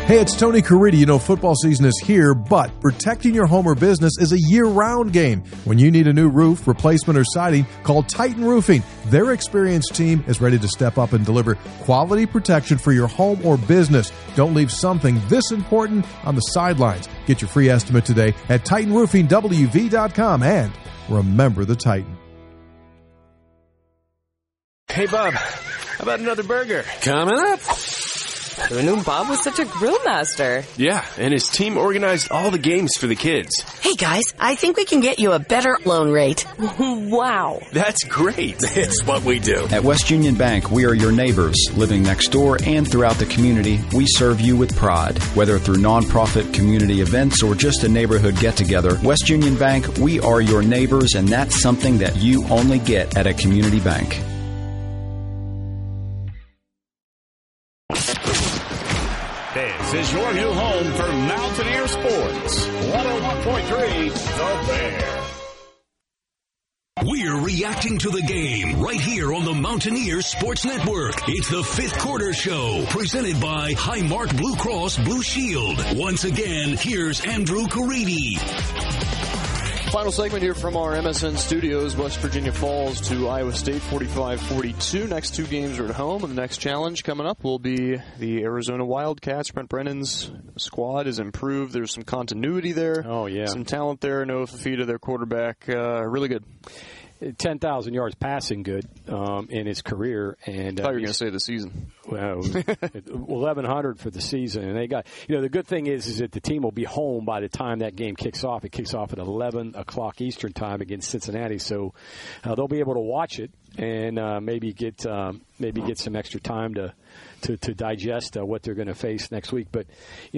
Hey, it's Tony Caridi. You know, football season is here, but protecting your home or business is a year-round game. When you need a new roof, replacement, or siding, call Titan Roofing. Their experienced team is ready to step up and deliver quality protection for your home or business. Don't leave something this important on the sidelines. Get your free estimate today at TitanRoofingWV.com, and remember the Titan. Hey, Bob, how about another burger? Coming up. Who knew Bob was such a grill master? Yeah, and his team organized all the games for the kids. Hey, guys, I think we can get you a better loan rate. Wow. That's great. It's what we do. At West Union Bank, we are your neighbors. Living next door and throughout the community, we serve you with pride. Whether through nonprofit community events or just a neighborhood get-together, West Union Bank, we are your neighbors, and that's something that you only get at a community bank. This is your new home for Mountaineer Sports. 101.3 The Bear. We're reacting to the game right here on the Mountaineer Sports Network. It's the Fifth Quarter Show, presented by Highmark Blue Cross Blue Shield. Once again, here's Andrew Caridi. Final segment here from our MSN studios. West Virginia falls to Iowa State 45-42. Next two games are at home, and the next challenge coming up will be the Arizona Wildcats. Brent Brennan's squad is improved. There's some continuity there. Oh, yeah. Some talent there. Noah Fifita, their quarterback, really good. 10,000 yards passing good in his career. And I thought you were going to say the season. Well, 1,100 for the season. And they got, the good thing is that the team will be home by the time that game kicks off. It kicks off at 11 o'clock Eastern time against Cincinnati. So they'll be able to watch it and maybe get some extra time to digest what they're going to face next week. But,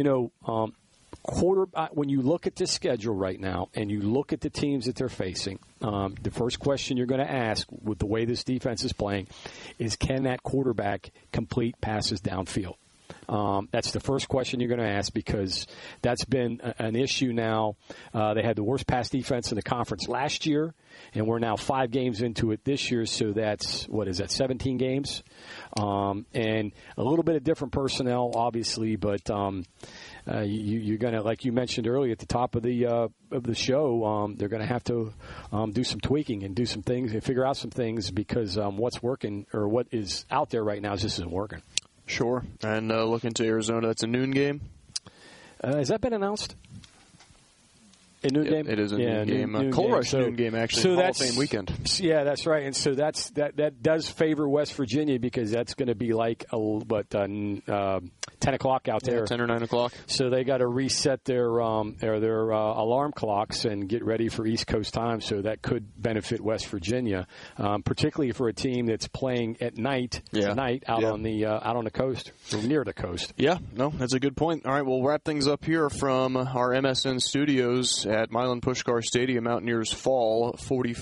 when you look at this schedule right now and you look at the teams that they're facing, the first question you're going to ask with the way this defense is playing is, can that quarterback complete passes downfield? That's the first question you're going to ask, because that's been an issue now. They had the worst pass defense in the conference last year, and we're now 5 games into it this year, so that's, 17 games? And a little bit of different personnel, obviously, but you're going to, like you mentioned earlier at the top of the show, they're going to have to do some tweaking and do some things and figure out some things, because what's working or what is out there right now just isn't working. Sure. And looking to Arizona, that's a noon game. Has that been announced? A noon game? It is a noon game. Coal Rush noon game, actually. So Hall of Fame weekend. Yeah, that's right. And so that does favor West Virginia, because that's going to be like 10 o'clock out there. 10 or 9 o'clock. So they got to reset their alarm clocks and get ready for East Coast time. So that could benefit West Virginia, particularly for a team that's playing at night out on the coast or near the coast. Yeah, no, that's a good point. All right, we'll wrap things up here from our MSN studios at Milan Puskar Stadium. Mountaineers fall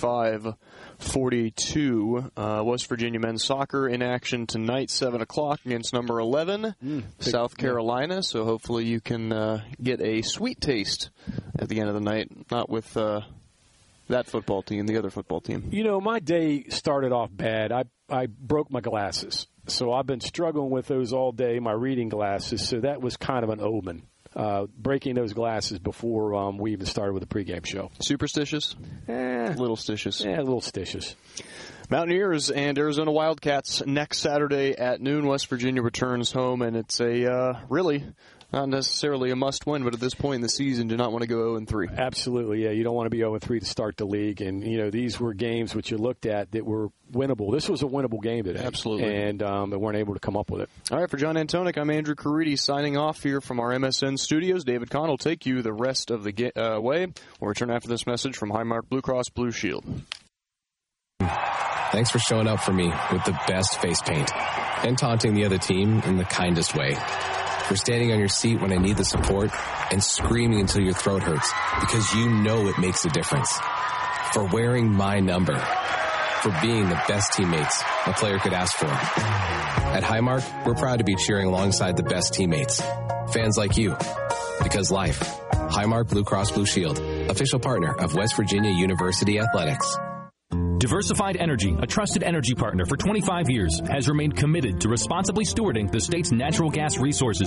45-42. West Virginia men's soccer in action tonight, 7 o'clock against number 11, South Carolina. So hopefully you can get a sweet taste at the end of the night, not with that football team, the other football team. My day started off bad. I broke my glasses. So I've been struggling with those all day, my reading glasses. So that was kind of an omen. Breaking those glasses before we even started with the pregame show. Superstitious? Little stitious. Yeah, little stitious. Mountaineers and Arizona Wildcats next Saturday at noon. West Virginia returns home, and it's a really not necessarily a must-win, but at this point in the season, do not want to go 0-3. Absolutely, yeah. You don't want to be 0-3 to start the league. And, these were games which you looked at that were winnable. This was a winnable game today. Absolutely. And they weren't able to come up with it. All right, for John Antonic, I'm Andrew Caridi signing off here from our MSN studios. David Kahn will take you the rest of the way. We'll return after this message from Highmark Blue Cross Blue Shield. Thanks for showing up for me with the best face paint and taunting the other team in the kindest way. For standing on your seat when I need the support and screaming until your throat hurts because you know it makes a difference. For wearing my number. For being the best teammates a player could ask for. At Highmark, we're proud to be cheering alongside the best teammates. Fans like you. Because life. Highmark Blue Cross Blue Shield. Official partner of West Virginia University Athletics. Diversified Energy, a trusted energy partner for 25 years, has remained committed to responsibly stewarding the state's natural gas resources.